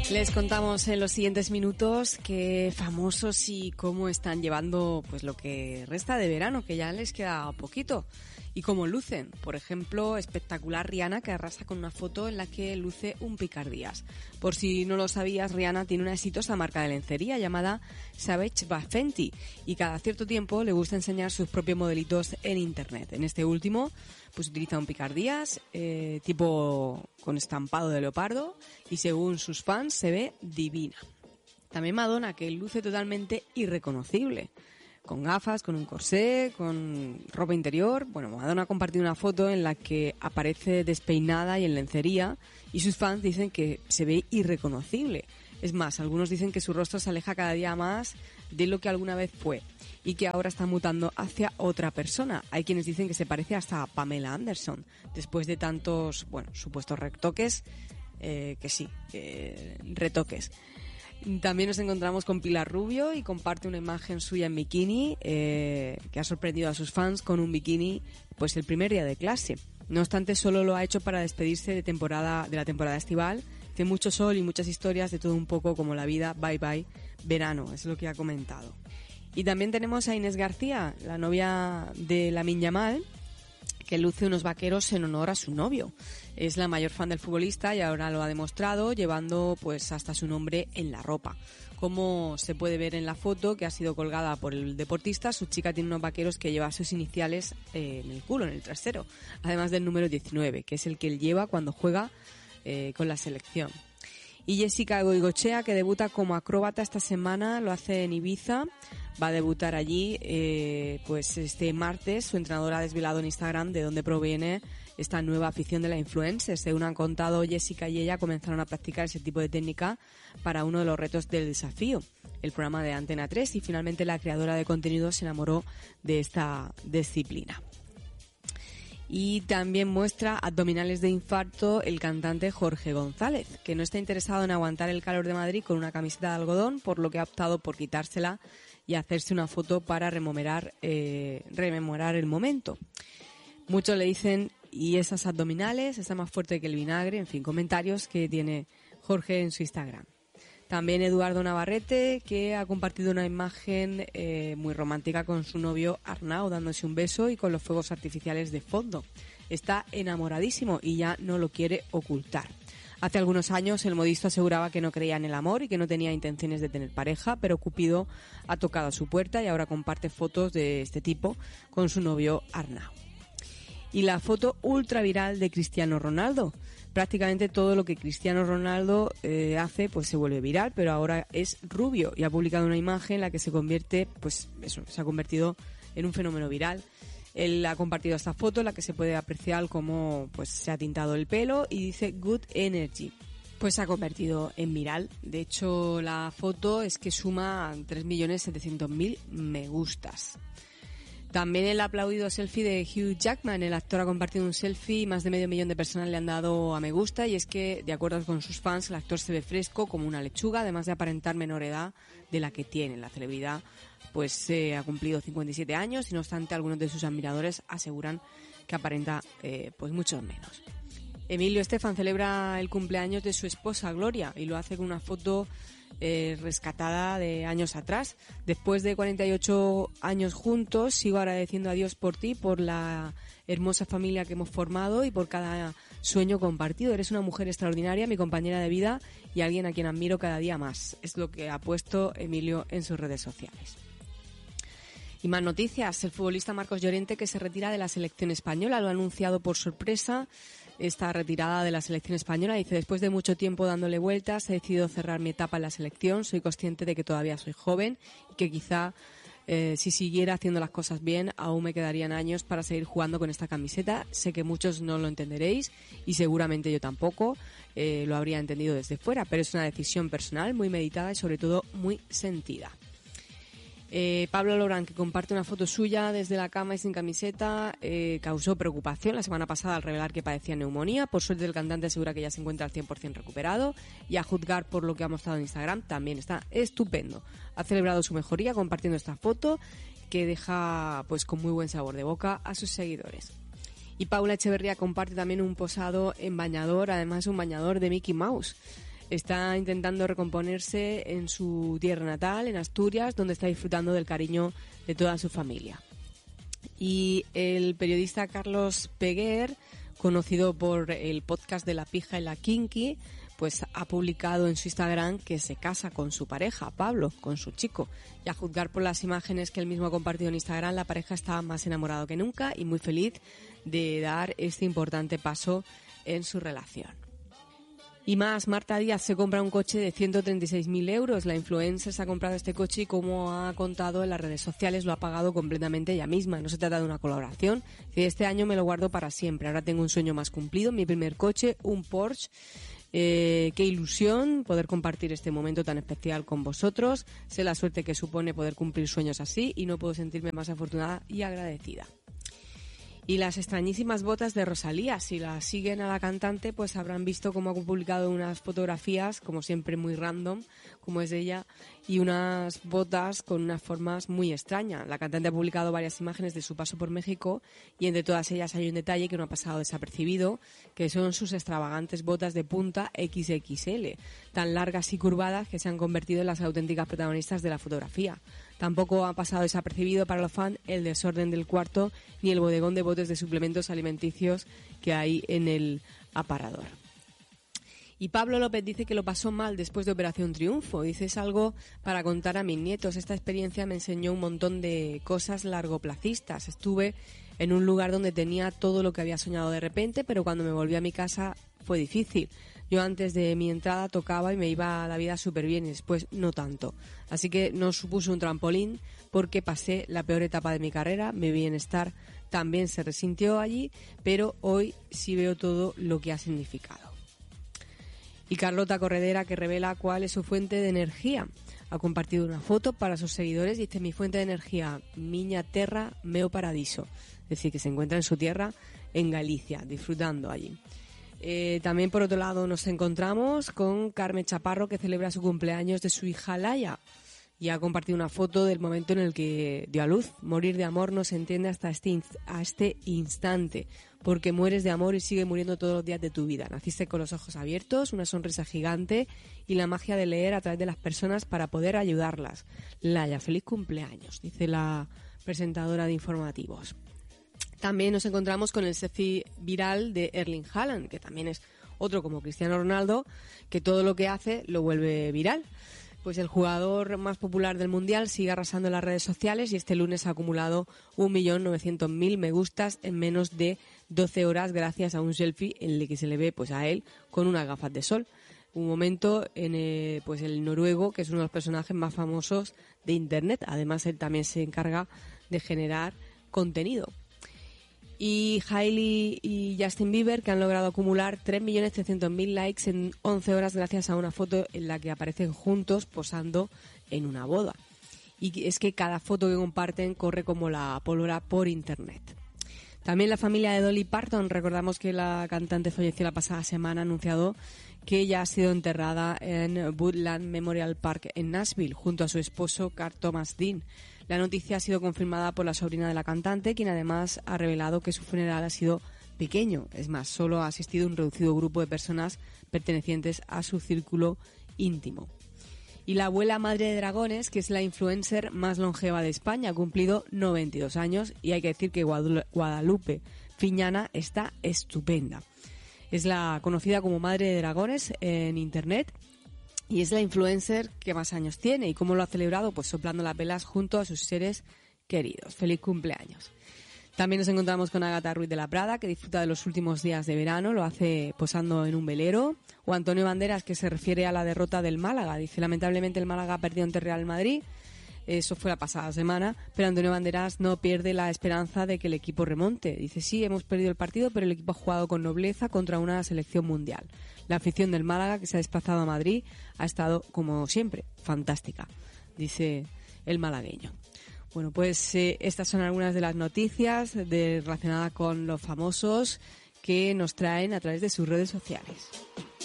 Les contamos en los siguientes minutos qué famosos y cómo están llevando pues lo que resta de verano, que ya les queda poquito, y cómo lucen. Por ejemplo, espectacular Rihanna, que arrasa con una foto en la que luce un picardías. Por si no lo sabías, Rihanna tiene una exitosa marca de lencería llamada Savage by Fenty y cada cierto tiempo le gusta enseñar sus propios modelitos en internet. En este último, pues utiliza un picardías tipo con estampado de leopardo y según sus fans se ve divina. También Madonna, que luce totalmente irreconocible, con gafas, con un corsé, con ropa interior. Bueno, Madonna ha compartido una foto en la que aparece despeinada y en lencería y sus fans dicen que se ve irreconocible. Es más, algunos dicen que su rostro se aleja cada día más de lo que alguna vez fue y que ahora está mutando hacia otra persona. Hay quienes dicen que se parece hasta a Pamela Anderson, después de tantos, supuestos retoques, retoques. También nos encontramos con Pilar Rubio y comparte una imagen suya en bikini que ha sorprendido a sus fans con un bikini pues el primer día de clase. No obstante, solo lo ha hecho para despedirse de la temporada estival. Hace mucho sol y muchas historias de todo un poco como la vida, bye bye, verano, es lo que ha comentado. Y también tenemos a Inés García, la novia de Lamine Yamal, que luce unos vaqueros en honor a su novio. Es la mayor fan del futbolista y ahora lo ha demostrado llevando pues hasta su nombre en la ropa. Como se puede ver en la foto que ha sido colgada por el deportista, su chica tiene unos vaqueros que lleva sus iniciales en el culo, en el trasero, además del número 19, que es el que él lleva cuando juega con la selección. Y Jessica Goicoechea, que debuta como acróbata esta semana, lo hace en Ibiza. Va a debutar allí pues este martes. Su entrenador ha desvelado en Instagram de dónde proviene esta nueva afición de la influencer. Según han contado, Jessica y ella comenzaron a practicar ese tipo de técnica para uno de los retos del desafío, el programa de Antena 3, y finalmente la creadora de contenido se enamoró de esta disciplina. Y también muestra abdominales de infarto el cantante Jorge González, que no está interesado en aguantar el calor de Madrid con una camiseta de algodón, por lo que ha optado por quitársela y hacerse una foto para rememorar el momento. Muchos le dicen, y esas abdominales, está más fuerte que el vinagre, en fin, comentarios que tiene Jorge en su Instagram. También Eduardo Navarrete, que ha compartido una imagen muy romántica con su novio Arnau, dándose un beso y con los fuegos artificiales de fondo. Está enamoradísimo y ya no lo quiere ocultar. Hace algunos años el modisto aseguraba que no creía en el amor y que no tenía intenciones de tener pareja, pero Cupido ha tocado a su puerta y ahora comparte fotos de este tipo con su novio Arnau. Y la foto ultra viral de Cristiano Ronaldo. Prácticamente todo lo que Cristiano Ronaldo hace pues se vuelve viral, pero ahora es rubio y ha publicado una imagen en la que se ha convertido en un fenómeno viral. Él ha compartido esta foto en la que se puede apreciar cómo pues se ha tintado el pelo y dice Good Energy. Pues se ha convertido en viral. De hecho, la foto es que suma 3.700.000 me gustas. También el aplaudido selfie de Hugh Jackman. El actor ha compartido un selfie y más de 500.000 personas le han dado a me gusta, y es que, de acuerdo con sus fans, el actor se ve fresco como una lechuga, además de aparentar menor edad de la que tiene. La celebridad pues ha cumplido 57 años y no obstante algunos de sus admiradores aseguran que aparenta pues mucho menos. Emilio Estefan celebra el cumpleaños de su esposa Gloria y lo hace con una foto rescatada de años atrás. Después de 48 años juntos, sigo agradeciendo a Dios por ti, por la hermosa familia que hemos formado y por cada sueño compartido. Eres una mujer extraordinaria, mi compañera de vida y alguien a quien admiro cada día más. Es lo que ha puesto Emilio en sus redes sociales. Y más noticias. El futbolista Marcos Llorente, que se retira de la selección española, lo ha anunciado por sorpresa. Esta retirada de la selección española, dice: después de mucho tiempo dándole vueltas, he decidido cerrar mi etapa en la selección. Soy consciente de que todavía soy joven y que quizá si siguiera haciendo las cosas bien, aún me quedarían años para seguir jugando con esta camiseta. Sé que muchos no lo entenderéis y seguramente yo tampoco lo habría entendido desde fuera, pero es una decisión personal, muy meditada y sobre todo muy sentida. Pablo Lorán, que comparte una foto suya desde la cama y sin camiseta, causó preocupación la semana pasada al revelar que padecía neumonía. Por suerte el cantante asegura que ya se encuentra al 100% recuperado y, a juzgar por lo que ha mostrado en Instagram, también está estupendo. Ha celebrado su mejoría compartiendo esta foto que deja pues con muy buen sabor de boca a sus seguidores. Y Paula Echeverría comparte también un posado en bañador, además un bañador de Mickey Mouse. está intentando recomponerse en su tierra natal, en Asturias, donde está disfrutando del cariño de toda su familia. Y el periodista Carlos Peguer, conocido por el podcast de La Pija y la Kinky, pues ha publicado en su Instagram que se casa con su pareja, Pablo, con su chico. Y a juzgar por las imágenes que él mismo ha compartido en Instagram, la pareja está más enamorado que nunca y muy feliz de dar este importante paso en su relación. Y más, Marta Díaz se compra un coche de 136.000 euros. La influencer se ha comprado este coche y, como ha contado en las redes sociales, lo ha pagado completamente ella misma. No se trata de una colaboración. Este año me lo guardo para siempre. Ahora tengo un sueño más cumplido. Mi primer coche, un Porsche. Qué ilusión poder compartir este momento tan especial con vosotros. Sé la suerte que supone poder cumplir sueños así y no puedo sentirme más afortunada y agradecida. Y las extrañísimas botas de Rosalía. Si la siguen a la cantante, pues habrán visto cómo ha publicado unas fotografías, como siempre muy random, como es ella, y unas botas con unas formas muy extrañas. La cantante ha publicado varias imágenes de su paso por México y entre todas ellas hay un detalle que no ha pasado desapercibido, que son sus extravagantes botas de punta XXL, tan largas y curvadas que se han convertido en las auténticas protagonistas de la fotografía. Tampoco ha pasado desapercibido para los fans el desorden del cuarto ni el bodegón de botes de suplementos alimenticios que hay en el aparador. Y Pablo López dice que lo pasó mal después de Operación Triunfo. Dice, es algo para contar a mis nietos. Esta experiencia me enseñó un montón de cosas largoplacistas. Estuve en un lugar donde tenía todo lo que había soñado de repente, pero cuando me volví a mi casa fue difícil. Yo antes de mi entrada tocaba y me iba a la vida súper bien y después no tanto. Así que no supuso un trampolín porque pasé la peor etapa de mi carrera. Mi bienestar también se resintió allí, pero hoy sí veo todo lo que ha significado. Y Carlota Corredera, que revela cuál es su fuente de energía. Ha compartido una foto para sus seguidores. Dice, mi fuente de energía, miña terra, meu paradiso. Es decir, que se encuentra en su tierra, en Galicia, disfrutando allí. También, por otro lado, nos encontramos con Carmen Chaparro, que celebra su cumpleaños de su hija Laia. Y ha compartido una foto del momento en el que dio a luz. Morir de amor no se entiende hasta este instante, porque mueres de amor y sigues muriendo todos los días de tu vida. Naciste con los ojos abiertos, una sonrisa gigante y la magia de leer a través de las personas para poder ayudarlas. Laia, feliz cumpleaños, dice la presentadora de informativos. También nos encontramos con el selfie viral de Erling Haaland, que también es otro como Cristiano Ronaldo, que todo lo que hace lo vuelve viral. Pues el jugador más popular del Mundial sigue arrasando en las redes sociales y este lunes ha acumulado 1.900.000 me gustas en menos de 12 horas gracias a un selfie en el que se le ve pues a él con unas gafas de sol. Un momento en pues el noruego, que es uno de los personajes más famosos de Internet. Además, él también se encarga de generar contenido. Y Hailey y Justin Bieber, que han logrado acumular 3.300.000 likes en 11 horas gracias a una foto en la que aparecen juntos posando en una boda. Y es que cada foto que comparten corre como la pólvora por Internet. También la familia de Dolly Parton, recordamos que la cantante falleció la pasada semana, ha anunciado que ella ha sido enterrada en Woodland Memorial Park en Nashville, junto a su esposo Carl Thomas Dean. La noticia ha sido confirmada por la sobrina de la cantante, quien además ha revelado que su funeral ha sido pequeño. Es más, solo ha asistido un reducido grupo de personas pertenecientes a su círculo íntimo. Y la abuela madre de dragones, que es la influencer más longeva de España, ha cumplido 92 años y hay que decir que Guadalupe Fiñana está estupenda. Es la conocida como madre de dragones en Internet y es la influencer que más años tiene. ¿Y cómo lo ha celebrado? Pues soplando las velas junto a sus seres queridos. ¡Feliz cumpleaños! También nos encontramos con Ágata Ruiz de la Prada, que disfruta de los últimos días de verano, lo hace posando en un velero. O Antonio Banderas, que se refiere a la derrota del Málaga. Dice, lamentablemente el Málaga ha perdido ante Real Madrid. Eso fue la pasada semana, pero Antonio Banderas no pierde la esperanza de que el equipo remonte. Dice, sí, hemos perdido el partido, pero el equipo ha jugado con nobleza contra una selección mundial. La afición del Málaga, que se ha desplazado a Madrid, ha estado, como siempre, fantástica, dice el malagueño. Bueno, pues estas son algunas de las noticias relacionadas con los famosos que nos traen a través de sus redes sociales.